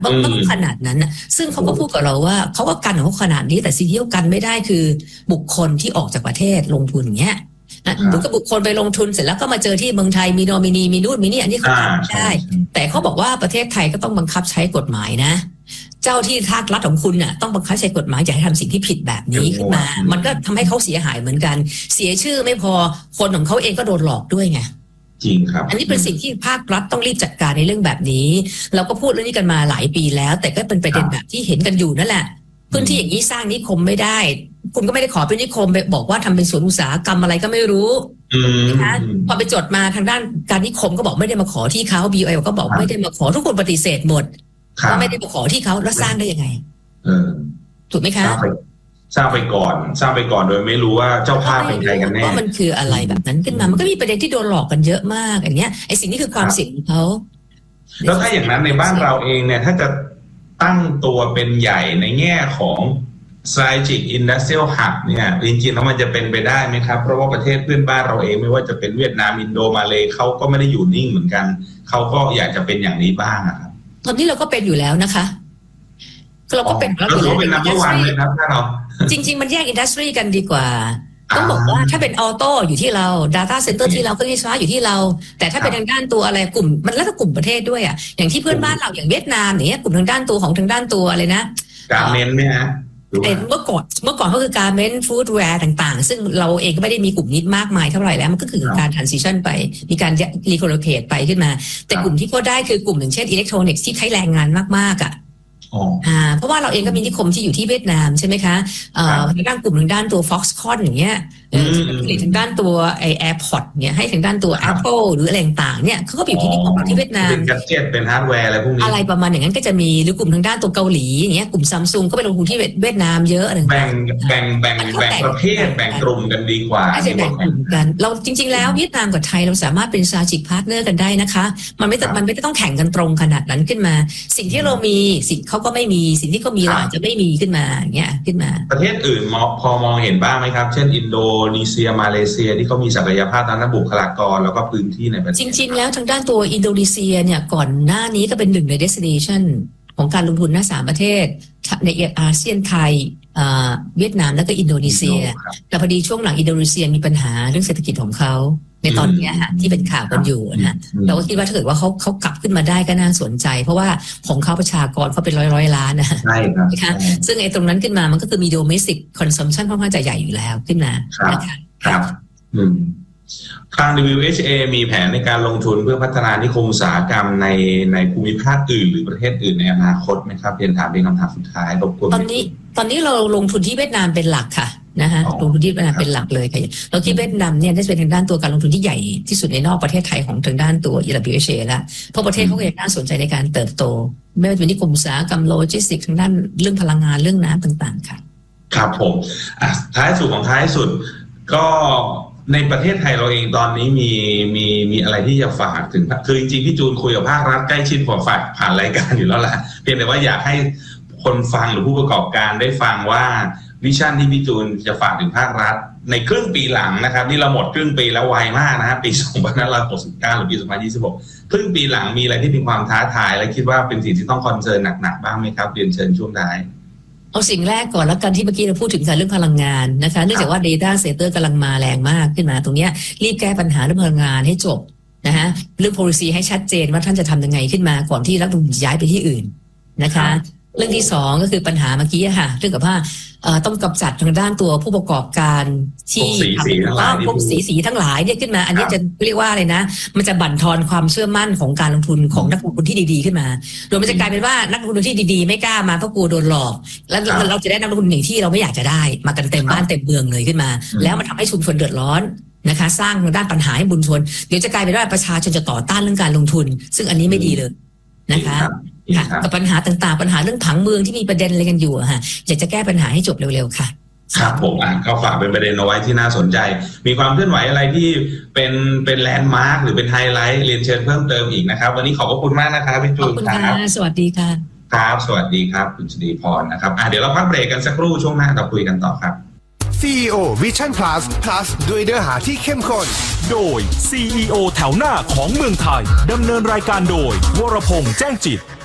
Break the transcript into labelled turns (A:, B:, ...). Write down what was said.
A: ต้องขนาดนั้นนะซึ่งเขาก็พูดกับเราว่าเขาก็กันของเขาขนาดนี้แต่สิ่งที่เขากันไม่ได้คือบุคคลที่ออกจากประเทศลงทุนอย่างเงี้ยหรือก็บุคคลไปลงทุนเสร็จแล้วก็มาเจอที่เมืองไทยมีโนมินีมีนู่นมีนี่อันนี้เขาทำได้แต่เขาบอกว่าประเทศไทยก็ต้องบังคับใช้กฎหมายนะเจ้าที่ภาครัฐของคุณน่ะต้องบังคับใช้กฎหมายอย่าให้ทำสิ่งที่ผิดแบบนี้ขึ้นมามันก็ทำให้เขาเสียหายเหมือนกันเสียชื่อไม่พอคนของเขาเองก็โดนหลอกด้วยไง
B: จริงครับ
A: อันนี้เป็นสิ่งที่ภาครัฐต้องรีบจัดการในเรื่องแบบนี้เราก็พูดเรื่องนี้กันมาหลายปีแล้วแต่ก็เป็นประเด็นแบบที่เห็นกันอยู่นั่นแหละพื้นที่อย่างนี้สร้างนิคมไม่ได้คุณก็ไม่ได้ขอเป็นนิคมไปบอกว่าทำเป็นสวนอุตสาหกรรมอะไรก็ไม่รู้นะคะพอไปจดมาทางด้านการนิคมก็บอกไม่ได้มาขอที่เขา BOL ก็บอกไม่ได้มาขอทุกคนปฏิเสธหมดว่าไม่ได้มาขอที่เขาแล้วสร้างได้ยังไงถูกไหมคะ
B: สร้างไปก่อนโดยไม่รู้ว่าเจ้าภาพเป็นใครกันแน่
A: ว่ามันคืออะไรแบบนั้นขึ้นมามันก็มีประเด็นที่โดนหลอกกันเยอะมากอย่างเงี้ยไอ้สิ่งนี้คือความเสี่ยงของเขา
B: แล้วถ้าอย่างนั้นในบ้านเราเองเนี่ยถ้าจะตั้งตัวเป็นใหญ่ในแง่ของ strategic industrial hub เนี่ยจริงๆแล้วมันจะเป็นไปได้ไหมครับเพราะว่าประเทศเพื่อนบ้านเราเองไม่ว่าจะเป็นเวียดนามอินโดมาเลเขาก็ไม่ได้อยู่นิ่งเหมือนกันเขาก็อยากจะเป็นอย่างนี้บ้างครับ
A: ตอนนี้เราก็เป็นอยู่แล้วนะคะเราก็เป็น
B: แล้วเราเป็นนัมเบอร์วันเลยครับถ้าเรา
A: จริงๆมันแยกอินดัสทรีกันดีกว่าต้องบอกว่าถ้าเป็นออโต้อยู่ที่เรา Data Center ที่เราก็วิศวะอยู่ที่เราแต่ถ้าเป็นทางด้านตัวอะไรกลุ่มมันแล้วแต่กลุ่มประเทศด้วยอ่ะอย่างที่เพื่อนบ้านเราอย่างเวียดนามเนี่ยกลุ่มทางด้านตัวของทางด้านตัวอะไรนะ
B: การเมนไหมฮะ
A: เมื่อก่อนก็คือการเมนฟู้ดแวร์ต่างๆซึ่งเราเองก็ไม่ได้มีกลุ่มนี้มากมายเท่าไหร่แล้วมันก็คือการ transition ไปมีการ relocate ไปขึ้นมาแต่กลุ่มที่ก็ได้คือกลุ่มหนึ่งเช่นอิเล็กทรอนิกส์ที่ใช้แรงงานมากๆอ่ะเพราะว่าเราเองก็มีนิคมที่อยู่ที่เวียดนามใช่ไหมคะทางด้านกลุ่มทางด้านตัว Foxconn อย่างเงี้ยผลิตทางด้านตัวไอ AirPod เนี่ยให้ทางด้านตัว Apple หรืออะไรต่างๆเนี่ยเขาก็อยู่ที่นิคมที่เวียดนาม
B: เป็นแกดเจ็ตเป็นฮาร์ดแวร์อะไรพวกนี้
A: อะไรประมาณอย่างนั้นก็จะมีหรือกลุ่มทางด้านตัวเกาหลีอย่างเงี้ยกลุ่ม Samsung ก็ไปลงทุนที่เวียดนามเยอะอะไร
B: แบ่งประเภทแบ่งกลุ่มกันดีกว่า
A: จะแบ่งกลุ่มกันเราจริงๆแล้วเวียดนามกับไทยเราสามารถเป็น strategic partner กันได้นะคะมันไม่ได้ต้องแข่งกันตรงขนาดนั้นขึ้นมาสิ่งที่เรามีสิ่งเขาก็ไม่มีสิ่งที่เขามีเราอาจจะไม่มีขึ้นมาอย่างเงี้ยขึ้นมา
B: ประเทศอื่นพอมองเห็นบ้างไหมครับเช่นอินโดนีเซียมาเลเซียที่เขามีศักยภาพทางด้านบุคลากรแล้วก็พื้นที่ในประเทศ
A: จริงๆแล้วทางด้านตัวอินโดนีเซียเนี่ยก่อนหน้านี้ก็เป็นหนึ่งใน destination ของการลงทุนใน3ประเทศในอาเซียนไทยเวียดนามแล้วก็อินโดนีเซียแต่พอดีช่วงหลังอินโดนีเซียมีปัญหาเรื่องเศรษฐกิจของเขาในตอนนี้ฮะที่เป็นข่าวกันอยู่นะเราก็คิดว่าถ้าเกิดว่าเขากลับขึ้นมาได้ก็น่าสนใจเพราะว่าของเขาประชากรเขาเป็นร้อยล้านนะ
B: ใช่ครับ
A: ซึ่งไอ้ตรงนั้นขึ้นมามันก็คือมี domestic consumption ค่อนข้างจะใหญ่อยู่แล้วขึ้นมา
B: นะคะครับทาง WHA มีแผนในการลงทุนเพื่อพัฒนานิคมอุตสาหกรรมในภูมิภาคอื่นหรือประเทศอื่นในอนาคตไหมครับเรียนถามเป็นคำถามสุดท้ายรบกวนตอน
A: นี้เราลงทุนที่เวียดนามเป็นหลักค่ะนะคะลงทุนที่เวียดนามเป็นหลักเลยค่ะเราคิดเวียดนามเนี่ยได้เป็นทางด้านตัวการลงทุนที่ใหญ่ที่สุดในนอกประเทศไทยของทางด้านตัว WHA แล้วเพราะประเทศเขาก็ยังน่าสนใจในการเติบโตไม่ว่าจะเป็นนิคมอุตสาหกรรมโลจิสติกส์ทางด้านเรื่องพลังงานเรื่องน้ำต่างๆค่ะ
B: ครับผมท้ายสุดก็ในประเทศไทยเราเองตอนนี้มีอะไรที่จะฝากถึงคือจริงๆพี่จูนคุยกับภาครัฐใกล้ชิดกว่าฝ่ายผ่านรายการอยู่แล้วล่ะเพียงแต่ว่าอยากให้คนฟังหรือผู้ประกอบการได้ฟังว่าวิชั่นที่พี่จูนจะฝากถึงภาครัฐในครึ่งปีหลังนะครับนี่เราหมดครึ่งปีแล้วไวมากนะฮะปี2569หรือปี2026ครึ่งปีหลังมีอะไรที่เป็นความท้าทายและคิดว่าเป็นสิ่งที่ต้องคอนเซิร์นหนักๆบ้างไหมครับเรียนเชิญช่วงท้าย
A: เอาสิ่งแรกก่อนแล้วกันที่เมื่อกี้เราพูดถึงเรื่องพลังงานนะคะเนื่องจากว่า Data Center กำลังมาแรงมากขึ้นมาตรงนี้รีบแก้ปัญหาเรื่องพลังงานให้จบนะคะเรื่อง policy ให้ชัดเจนว่าท่านจะทำยังไงขึ้นมาก่อนที่รัฐมนตรีย้ายไปที่อื่นนะคะเรื่องที่2ก็คือปัญหาเมื่อกี้ค่ะเรื่องกับว่าต้องกำจัดทางด้านตัวผู้ประกอบการที่พวกสีทั้งหลายเนี่ยขึ้นมาอันนี้จะเรียกว่าอะไรนะมันจะบั่นทอนความเชื่อมั่นของการลงทุนของนักลงทุนที่ดีๆขึ้นมาโดยมันจะกลายเป็นว่านักลงทุนที่ดีๆไม่กล้ามาเพราะกลัวโดนหลอกแล้วเราจะได้นักลงทุนหนึ่งที่เราไม่อยากจะได้มากันเต็มบ้านเต็มเมืองเลยขึ้นมาแล้วมันทำให้ชุมชนเดือดร้อนนะคะสร้างทางด้านปัญหาให้บุญชนเดี๋ยวจะกลายเป็นว่าประชาชนจะต่อต้านเรื่องการลงทุนซึ่งอันนี้ไม่ดีเลยนะคะกับปัญหาต่างๆปัญหาเรื่องผังเมืองที่มีประเด็นอะไรกันอยู่ค่ะอยากจะแก้ปัญหาให้จบเร็วๆค่ะ
B: ครับผมเข้าฝากเป็นประเด็นเอาไว้ที่น่าสนใจมีความเคลื่อนไหวอะไรที่เป็นแลนด์มาร์คหรือเป็นไฮไลท์เรียนเชิญเพิ่มเติมอีกนะครับวันนี้ขอบคุณมากนะครับพี่จูน
A: ครับสวัสดีค่ะ
B: ครับสวัสดีครับคุณชลีพรนะครับเดี๋ยวเราพักเบรกกันสักครู่ช่วงหน้าเราคุยกันต่อครับ
C: CEO Vision Plus ด้วยเนื้อหาที่เข้มข้น
D: โดย CEO แถวหน้าของเมืองไทยดำเนินรายการโดยวรพงษ์แจ้งจิต